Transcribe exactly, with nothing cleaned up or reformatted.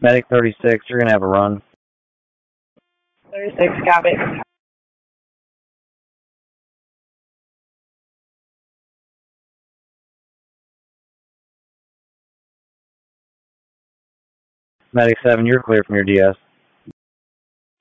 Medic thirty-six, you're going to have a run. thirty-six, copy. Medic seven, you're clear from your D S.